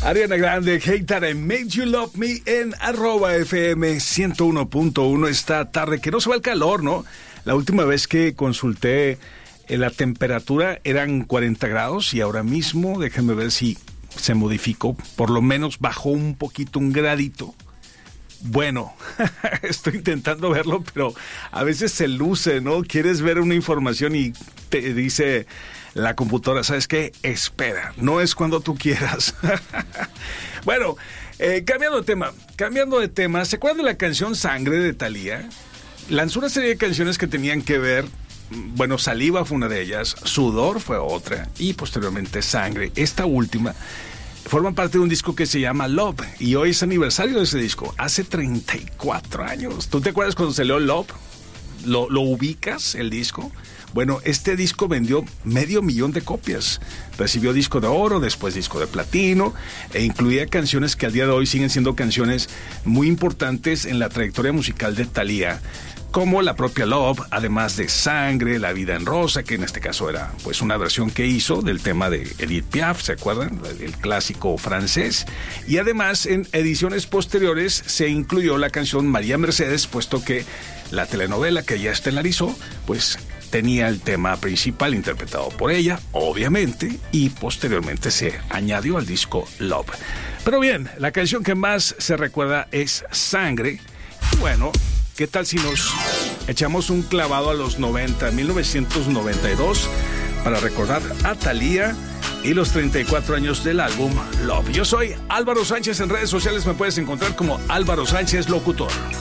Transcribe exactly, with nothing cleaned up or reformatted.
Ariana Grande, Hate That I Made You Love Me en arroba F M ciento uno punto uno esta tarde, que no se va el calor, ¿no? La última vez que consulté eh, la temperatura eran cuarenta grados y ahora mismo, déjenme ver si se modificó, por lo menos bajó un poquito, un gradito. Bueno, estoy intentando verlo, pero a veces se luce, ¿no? Quieres ver una información y te dice la computadora, ¿sabes qué? Espera, no es cuando tú quieras. Bueno, eh, cambiando de tema, cambiando de tema, ¿se acuerdan de la canción Sangre de Thalía? Lanzó una serie de canciones que tenían que ver, bueno, Saliva fue una de ellas, Sudor fue otra y posteriormente Sangre. Esta última forman parte de un disco que se llama Love y hoy es aniversario de ese disco, hace treinta y cuatro años. ¿Tú te acuerdas cuando salió Love? ¿Lo, lo ubicas, el disco? Bueno, este disco vendió medio millón de copias. Recibió disco de oro, después disco de platino, e incluía canciones que al día de hoy siguen siendo canciones muy importantes en la trayectoria musical de Thalía, como la propia Love, además de Sangre, La Vida en Rosa, que en este caso era pues una versión que hizo del tema de Edith Piaf, ¿se acuerdan? El clásico francés. Y además en ediciones posteriores se incluyó la canción María Mercedes, puesto que la telenovela que ella estelarizó, pues tenía el tema principal interpretado por ella, obviamente, y posteriormente se añadió al disco Love. Pero bien, la canción que más se recuerda es Sangre. Bueno, ¿qué tal si nos echamos un clavado a los noventa, mil novecientos noventa y dos, para recordar a Thalía y los treinta y cuatro años del álbum Love? Yo soy Álvaro Sánchez, en redes sociales me puedes encontrar como Álvaro Sánchez Locutor.